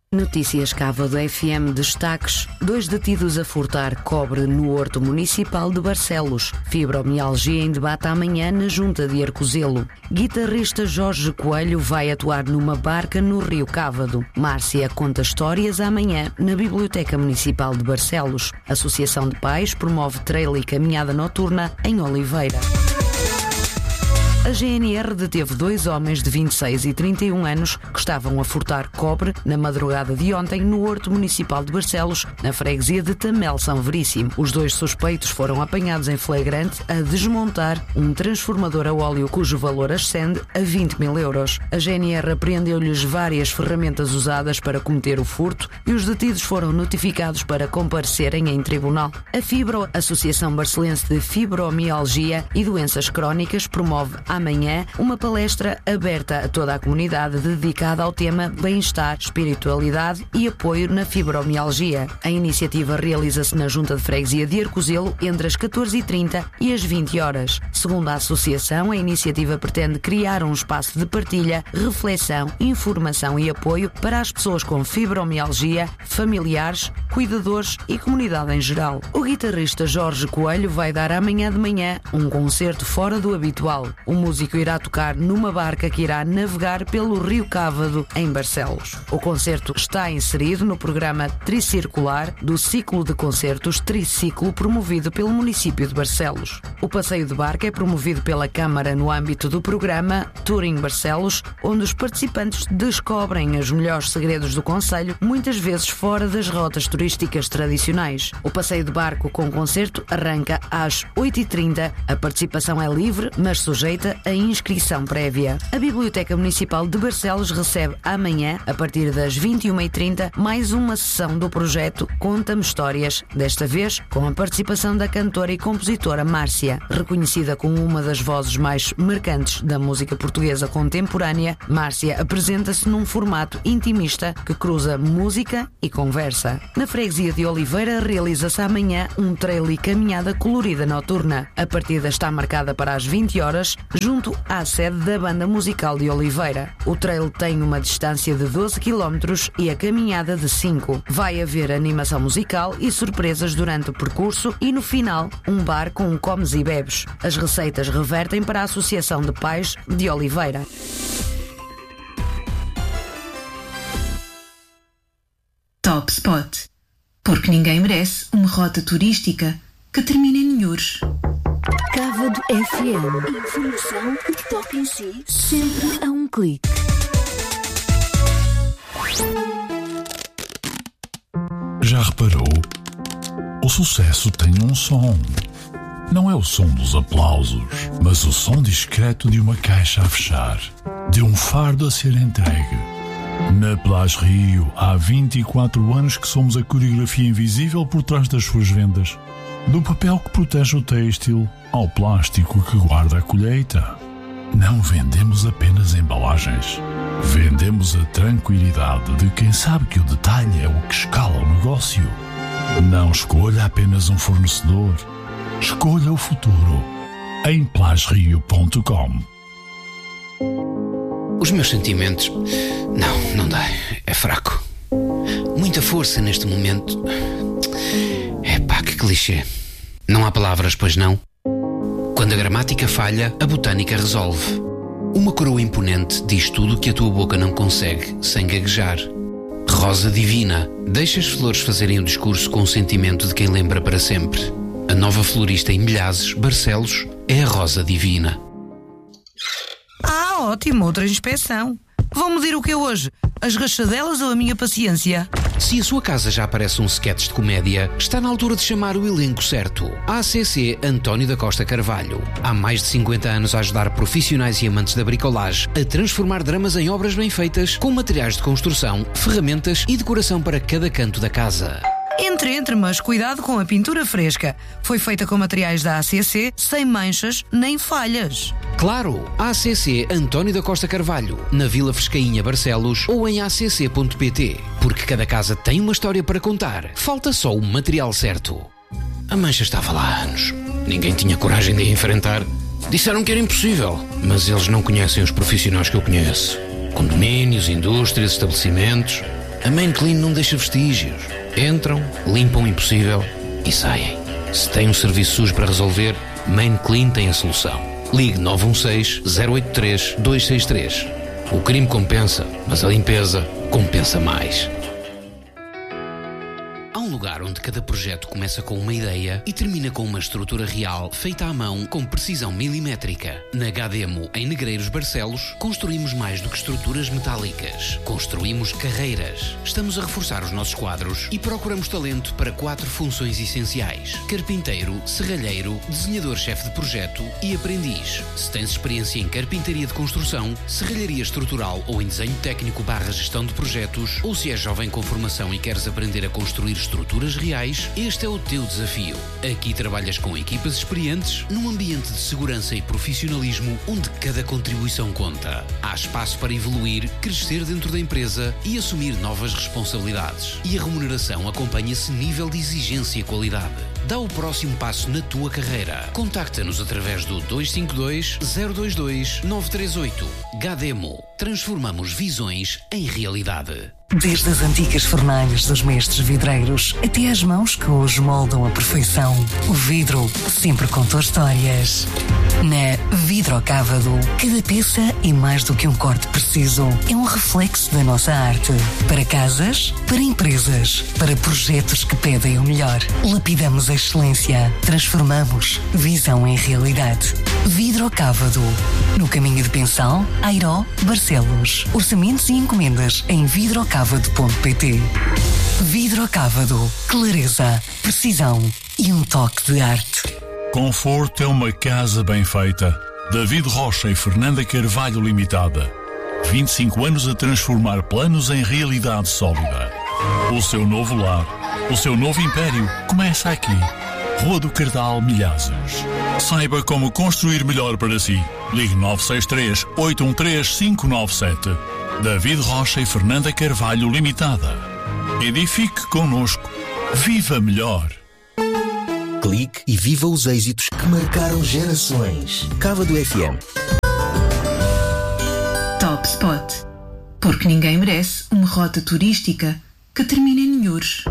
Notícias Cávado FM destaques: 2 detidos a furtar cobre no Horto Municipal de Barcelos. Fibromialgia em debate amanhã na Junta de Arcozelo. Guitarrista Jorge Coelho vai atuar numa barca no Rio Cávado. Márcia conta histórias amanhã na Biblioteca Municipal de Barcelos. Associação de Pais promove trail e caminhada noturna em Oliveira. A GNR deteve 2 homens de 26 e 31 anos que estavam a furtar cobre na madrugada de ontem no Horto Municipal de Barcelos, na freguesia de Tamel São Veríssimo. Os 2 suspeitos foram apanhados em flagrante a desmontar um transformador a óleo cujo valor ascende a 20 mil euros. A GNR apreendeu-lhes várias ferramentas usadas para cometer o furto e os detidos foram notificados para comparecerem em tribunal. A Fibro, Associação Barcelense de Fibromialgia e Doenças Crónicas, promove amanhã uma palestra aberta a toda a comunidade dedicada ao tema bem-estar, espiritualidade e apoio na fibromialgia. A iniciativa realiza-se na Junta de Freguesia de Arcozelo entre as 14h30 e as 20 horas. Segundo a associação, a iniciativa pretende criar um espaço de partilha, reflexão, informação e apoio para as pessoas com fibromialgia, familiares, cuidadores e comunidade em geral. O guitarrista Jorge Coelho vai dar amanhã de manhã um concerto fora do habitual. O músico irá tocar numa barca que irá navegar pelo Rio Cávado, em Barcelos. O concerto está inserido no programa tricircular do ciclo de concertos Triciclo promovido pelo município de Barcelos. O passeio de barca é promovido pela Câmara no âmbito do programa Touring Barcelos, onde os participantes descobrem os melhores segredos do concelho, muitas vezes fora das rotas turísticas tradicionais. O passeio de barco com concerto arranca às 8h30. A participação é livre, mas sujeita a inscrição prévia. A Biblioteca Municipal de Barcelos recebe amanhã, a partir das 21h30, mais uma sessão do projeto Conta-me Histórias, desta vez com a participação da cantora e compositora Márcia. Reconhecida como uma das vozes mais marcantes da música portuguesa contemporânea, Márcia apresenta-se num formato intimista que cruza música e conversa. Na freguesia de Oliveira realiza-se amanhã um trail e caminhada colorida noturna. A partida está marcada para as 20 horas, junto à sede da Banda Musical de Oliveira. O trail tem uma distância de 12 km e a caminhada de 5. Vai haver animação musical e surpresas durante o percurso e, no final, um bar com comes e bebes. As receitas revertem para a Associação de Pais de Oliveira. Top Spot. Porque ninguém merece uma rota turística que termine em Nhures. Cávado FM. Informação que toca em si, sempre a um clique. Já reparou? O sucesso tem um som. Não é o som dos aplausos, mas o som discreto de uma caixa a fechar, de um fardo a ser entregue. Na Plage Rio, há 24 anos que somos a coreografia invisível por trás das suas vendas. Do papel que protege o têxtil ao plástico que guarda a colheita. Não vendemos apenas embalagens. Vendemos a tranquilidade de quem sabe que o detalhe é o que escala o negócio. Não escolha apenas um fornecedor. Escolha o futuro em plagerio.com. Os meus sentimentos... Não dá. É fraco. Muita força neste momento. Epá, que clichê. Não há palavras, pois não? Quando a gramática falha, a botânica resolve. Uma coroa imponente diz tudo o que a tua boca não consegue, sem gaguejar. Rosa divina. Deixa as flores fazerem o discurso com o sentimento de quem lembra para sempre. A nova florista em Milhazes, Barcelos, é a Rosa Divina. Ah, ótimo, outra inspeção. Vão medir o que é hoje? As rachadelas ou a minha paciência? Se a sua casa já parece um sketch de comédia, está na altura de chamar o elenco certo. ACC António da Costa Carvalho. Há mais de 50 anos a ajudar profissionais e amantes da bricolage a transformar dramas em obras bem feitas, com materiais de construção, ferramentas e decoração para cada canto da casa. Entre, mas cuidado com a pintura fresca. Foi feita com materiais da ACC, sem manchas nem falhas. Claro, ACC António da Costa Carvalho, na Vila Frescainha, Barcelos, ou em acc.pt. Porque cada casa tem uma história para contar. Falta só o material certo. A mancha estava lá há anos. Ninguém tinha coragem de a enfrentar. Disseram que era impossível, mas eles não conhecem os profissionais que eu conheço. Condomínios, indústrias, estabelecimentos... A Main Clean não deixa vestígios. Entram, limpam o impossível e saem. Se tem um serviço sujo para resolver, Main Clean tem a solução. Ligue 916-083-263. O crime compensa, mas a limpeza compensa mais. Há um lugar onde cada projeto começa com uma ideia e termina com uma estrutura real feita à mão com precisão milimétrica. Na Gademo, em Negreiros Barcelos, construímos mais do que estruturas metálicas. Construímos carreiras. Estamos a reforçar os nossos quadros e procuramos talento para 4 funções essenciais: carpinteiro, serralheiro, desenhador-chefe de projeto e aprendiz. Se tens experiência em carpintaria de construção, serralharia estrutural ou em desenho técnico / gestão de projetos, ou se és jovem com formação e queres aprender a construir estruturas reais, este é o teu desafio. Aqui trabalhas com equipas experientes, num ambiente de segurança e profissionalismo onde cada contribuição conta. Há espaço para evoluir, crescer dentro da empresa e assumir novas responsabilidades. E a remuneração acompanha esse nível de exigência e qualidade. Dá o próximo passo na tua carreira. Contacta-nos através do 252-022-938. Gademo. Transformamos visões em realidade. Desde as antigas fornalhas dos mestres vidreiros até às mãos que hoje moldam a perfeição, o vidro sempre contou histórias. Na Vidrocávado, cada peça é mais do que um corte preciso. É um reflexo da nossa arte. Para casas, para empresas, para projetos que pedem o melhor. Lapidamos a excelência. Transformamos visão em realidade. Vidrocávado. No caminho de Pensal, Airó, Barcelos. Orçamentos e encomendas em vidrocávado.pt. Vidrocávado. Clareza, precisão e um toque de arte. Conforto é uma casa bem feita. David Rocha e Fernanda Carvalho Limitada. 25 anos a transformar planos em realidade sólida. O seu novo lar, o seu novo império começa aqui. Rua do Cardal, Milhazes. Saiba como construir melhor para si. Ligue 963-813-597. David Rocha e Fernanda Carvalho Limitada. Edifique connosco. Viva melhor. Clique e viva os êxitos que marcaram gerações. Cávado FM. Top Spot. Porque ninguém merece uma rota turística que termine em Nhures.